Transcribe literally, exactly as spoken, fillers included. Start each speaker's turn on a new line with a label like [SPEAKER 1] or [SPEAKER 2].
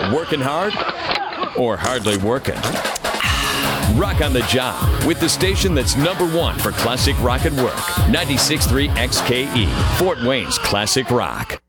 [SPEAKER 1] Working hard or hardly working? Rock on the job with the station that's number one for classic rock and work. ninety-six point three X K E, Fort Wayne's Classic Rock.